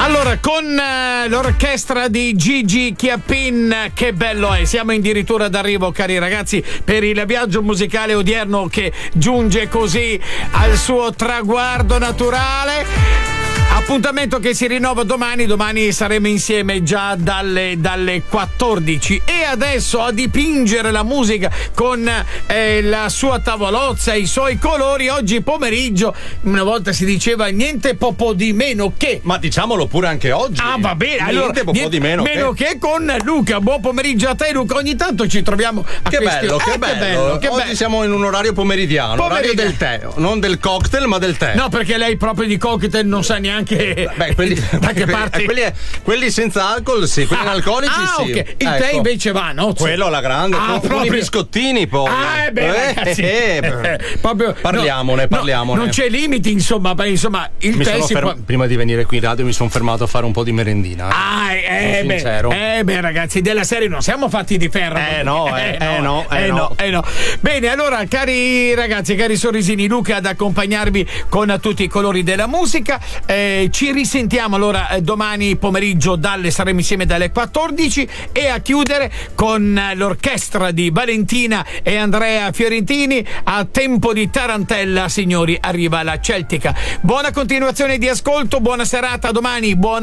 Allora, con l'orchestra di Gigi Chiappin, che bello è, siamo addirittura d'arrivo, cari ragazzi, per il viaggio musicale odierno che giunge così al suo traguardo naturale. Appuntamento che si rinnova domani saremo insieme già dalle 14, e adesso a dipingere la musica con la sua tavolozza, i suoi colori. Oggi pomeriggio, una volta si diceva niente po' di meno che, ma diciamolo pure anche oggi. Ah, va bene, allora niente di meno che con Luca. Buon pomeriggio a te, Luca, ogni tanto ci troviamo a che bello. Oggi siamo in un orario pomeridiano, orario del tè, non del cocktail ma del tè. No, perché lei proprio di cocktail non sa neanche. Beh, da che parte? Quelli senza alcol, sì, quelli analcolici, sì. Okay. Il tè invece va, no? Quello alla grande, con i biscottini poi. Ragazzi, proprio, parliamone. Non c'è limiti, insomma, il tè prima di venire qui in radio mi sono fermato a fare un po' di merendina. Sincero. Ragazzi, della serie non siamo fatti di ferro. No. Bene, allora, cari ragazzi, cari sorrisini, Luca ad accompagnarvi con tutti i colori della musica. Ci risentiamo allora domani pomeriggio saremo insieme dalle 14, e a chiudere con l'orchestra di Valentina e Andrea Fiorentini. A tempo di tarantella, signori, arriva la Celtica. Buona continuazione di ascolto, buona serata, domani, buona